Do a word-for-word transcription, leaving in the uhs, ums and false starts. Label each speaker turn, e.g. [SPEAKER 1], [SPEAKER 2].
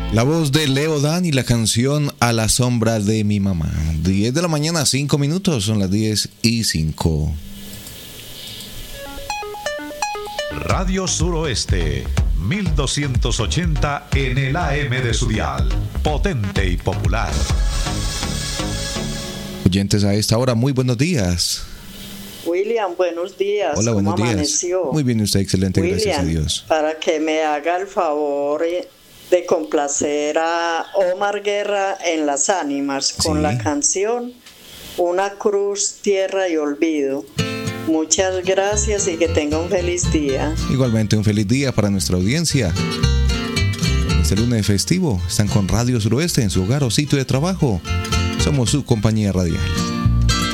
[SPEAKER 1] La voz de Leo Dan y la canción A la sombra de mi mamá. diez de la mañana, cinco minutos, son las diez y cinco.
[SPEAKER 2] Radio Suroeste, mil doscientos ochenta en el A M de su dial. Potente y popular.
[SPEAKER 1] Oyentes a esta hora, muy buenos días.
[SPEAKER 3] William, buenos días.
[SPEAKER 1] Hola, buenos
[SPEAKER 3] ¿Cómo
[SPEAKER 1] días.
[SPEAKER 3] amaneció?
[SPEAKER 1] Muy bien, usted, excelente,
[SPEAKER 3] William,
[SPEAKER 1] gracias a Dios.
[SPEAKER 3] Para que me haga el favor de complacer a Omar Guerra en Las Ánimas con
[SPEAKER 1] Sí.
[SPEAKER 3] la canción Una cruz, tierra y olvido. Muchas gracias y que tenga un feliz día.
[SPEAKER 1] Igualmente un feliz día para nuestra audiencia. Este lunes festivo están con Radio Suroeste en su hogar o sitio de trabajo. Somos su compañía radial.